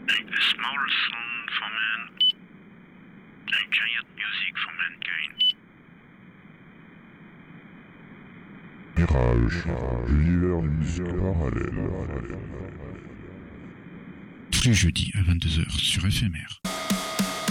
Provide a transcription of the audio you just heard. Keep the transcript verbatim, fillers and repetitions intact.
A small song for man, a giant music for mankind. Mirage, l'univers du musique parallèle. Tous les jeudis à vingt-deux heures sur F M R.